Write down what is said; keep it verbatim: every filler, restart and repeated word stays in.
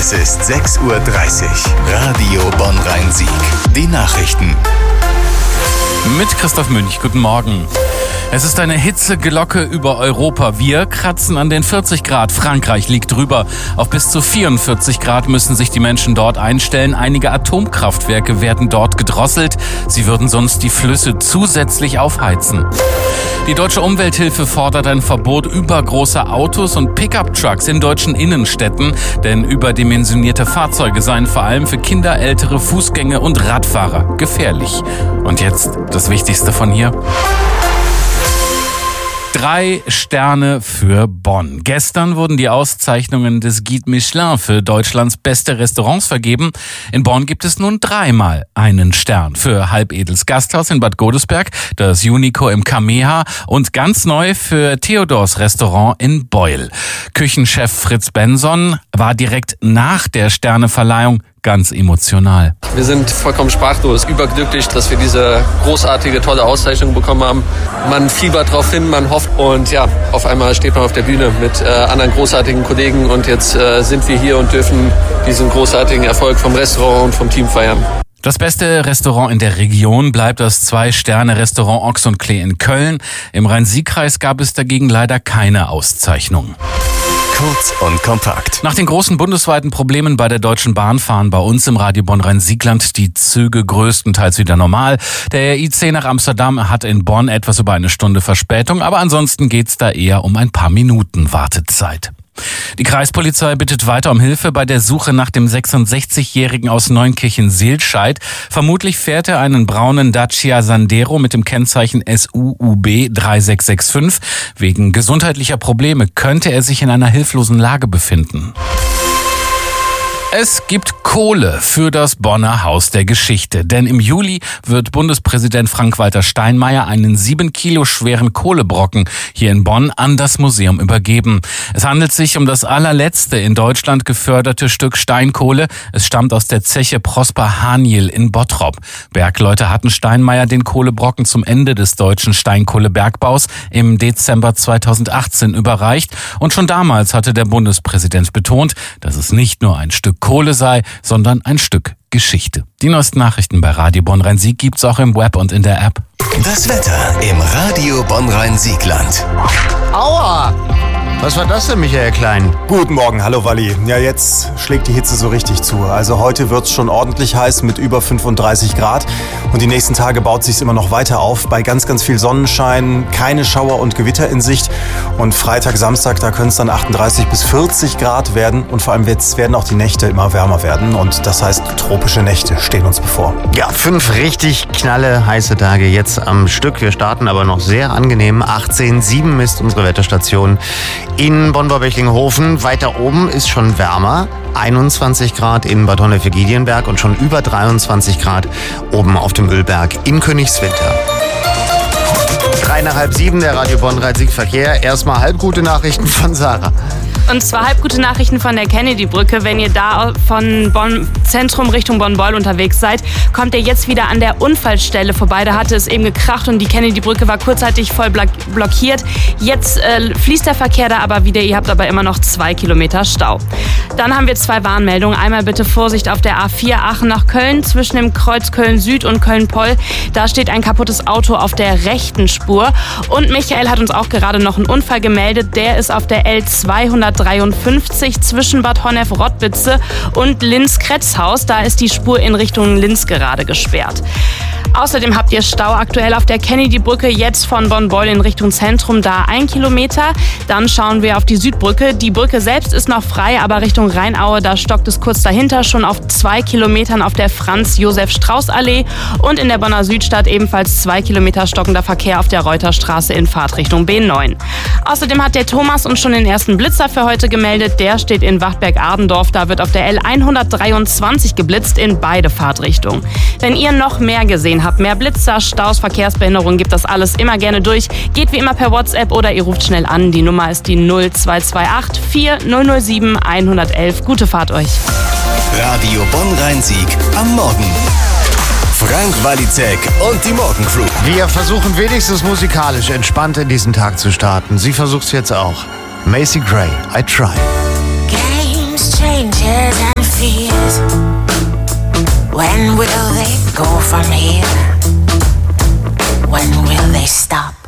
Es ist sechs Uhr dreißig. Radio Bonn-Rhein-Sieg. Die Nachrichten. Mit Christoph Münch. Guten Morgen. Es ist eine Hitzeglocke über Europa. Wir kratzen an den vierzig Grad. Frankreich liegt drüber. Auf bis zu vierundvierzig Grad müssen sich die Menschen dort einstellen. Einige Atomkraftwerke werden dort gedrosselt. Sie würden sonst die Flüsse zusätzlich aufheizen. Die Deutsche Umwelthilfe fordert ein Verbot übergroßer Autos und Pickup-Trucks in deutschen Innenstädten. Denn überdimensionierte Fahrzeuge seien vor allem für Kinder, ältere Fußgänger und Radfahrer gefährlich. Und jetzt das Wichtigste von hier. Drei Sterne für Bonn. Gestern wurden die Auszeichnungen des Guide Michelin für Deutschlands beste Restaurants vergeben. In Bonn gibt es nun dreimal einen Stern. Für Halbedels Gasthaus in Bad Godesberg, das Unico im Kameha und ganz neu für Theodors Restaurant in Beuel. Küchenchef Fritz Benson war direkt nach der Sterneverleihung ganz emotional. Wir sind vollkommen sprachlos, überglücklich, dass wir diese großartige, tolle Auszeichnung bekommen haben. Man fiebert drauf hin, man hofft und ja, auf einmal steht man auf der Bühne mit äh, anderen großartigen Kollegen und jetzt äh, sind wir hier und dürfen diesen großartigen Erfolg vom Restaurant und vom Team feiern. Das beste Restaurant in der Region bleibt das Zwei-Sterne-Restaurant Ochs und Klee in Köln. Im Rhein-Sieg-Kreis gab es dagegen leider keine Auszeichnung. Kurz und kompakt. Nach den großen bundesweiten Problemen bei der Deutschen Bahn fahren bei uns im Radio Bonn-Rhein-Siegland die Züge größtenteils wieder normal. Der I C nach Amsterdam hat in Bonn etwas über eine Stunde Verspätung, aber ansonsten geht's da eher um ein paar Minuten Wartezeit. Die Kreispolizei bittet weiter um Hilfe bei der Suche nach dem sechsundsechzigjährigen aus Neunkirchen-Seelscheid. Vermutlich fährt er einen braunen Dacia Sandero mit dem Kennzeichen S U U B drei sechs sechs fünf. Wegen gesundheitlicher Probleme könnte er sich in einer hilflosen Lage befinden. Es gibt Kohle für das Bonner Haus der Geschichte, denn im Juli wird Bundespräsident Frank-Walter Steinmeier einen sieben Kilo schweren Kohlebrocken hier in Bonn an das Museum übergeben. Es handelt sich um das allerletzte in Deutschland geförderte Stück Steinkohle. Es stammt aus der Zeche Prosper Haniel in Bottrop. Bergleute hatten Steinmeier den Kohlebrocken zum Ende des deutschen Steinkohlebergbaus im Dezember zweitausendachtzehn überreicht. Und schon damals hatte der Bundespräsident betont, dass es nicht nur ein Stück Kohle sei, sondern ein Stück Geschichte. Die neuesten Nachrichten bei Radio Bonn-Rhein-Sieg gibt's auch im Web und in der App. Das Wetter im Radio Bonn-Rhein-Siegland. Aua! Was war das denn, Michael Klein? Guten Morgen, hallo Walli. Ja, jetzt schlägt die Hitze so richtig zu. Also heute wird's schon ordentlich heiß mit über fünfunddreißig Grad. Und die nächsten Tage baut sich's immer noch weiter auf. Bei ganz, ganz viel Sonnenschein, keine Schauer und Gewitter in Sicht. Und Freitag, Samstag, da können es dann achtunddreißig bis vierzig Grad werden. Und vor allem jetzt werden auch die Nächte immer wärmer werden. Und das heißt, tropische Nächte stehen uns bevor. Ja, fünf richtig knalle heiße Tage jetzt am Stück. Wir starten aber noch sehr angenehm. achtzehn Komma sieben ist unsere Wetterstation in Bonn-Bechinghofen. Weiter oben ist schon wärmer. einundzwanzig Grad in Bad Honnef-Giedienberg und schon über dreiundzwanzig Grad oben auf dem Ölberg in Königswinter. Drei nach halb sieben, der Radio Bonn-Rhein-Sieg-Verkehr. Erstmal halbgute Nachrichten von Sarah. Und zwar halbgute Nachrichten von der Kennedy-Brücke. Wenn ihr da von Bonn Zentrum Richtung Bonn-Beuel unterwegs seid, kommt ihr jetzt wieder an der Unfallstelle vorbei. Da hatte es eben gekracht und die Kennedy-Brücke war kurzzeitig voll blockiert. Jetzt äh, fließt der Verkehr da aber wieder. Ihr habt aber immer noch zwei Kilometer Stau. Dann haben wir zwei Warnmeldungen. Einmal bitte Vorsicht auf der A vier Aachen nach Köln zwischen dem Kreuz Köln-Süd und Köln-Poll. Da steht ein kaputtes Auto auf der rechten Spur. Und Michael hat uns auch gerade noch einen Unfall gemeldet. Der ist auf der L zweihundertdreiundfünfzig zwischen Bad Honnef-Rottwitze und Linz-Kretzhaus. Da ist die Spur in Richtung Linz gerade gesperrt. Außerdem habt ihr Stau aktuell auf der Kennedy-Brücke, jetzt von Bonn-Beuel in Richtung Zentrum, da ein Kilometer. Dann schauen wir auf die Südbrücke. Die Brücke selbst ist noch frei, aber Richtung Rheinaue, da stockt es kurz dahinter, schon auf zwei Kilometern auf der Franz-Josef-Strauß-Allee. Und in der Bonner Südstadt ebenfalls zwei Kilometer stockender Verkehr auf der Reuterstraße in Fahrtrichtung B neun. Außerdem hat der Thomas uns schon den ersten Blitzer für heute gemeldet. Der steht in Wachtberg-Ardendorf. Da wird auf der L hundertdreiundzwanzig geblitzt in beide Fahrtrichtungen. Wenn ihr noch mehr gesehen habt, mehr Blitzer, Staus, Verkehrsbehinderungen, gibt das alles immer gerne durch. Geht wie immer per WhatsApp oder ihr ruft schnell an. Die Nummer ist die null zwei zwei acht vier null null sieben eins eins eins. Gute Fahrt euch. Radio Bonn-Rhein-Sieg am Morgen. Frank Walizek und die Morgencrew. Wir versuchen wenigstens musikalisch entspannt in diesen Tag zu starten. Sie versucht's jetzt auch. Macy Gray, I Try. Games, changes and And will they go from here?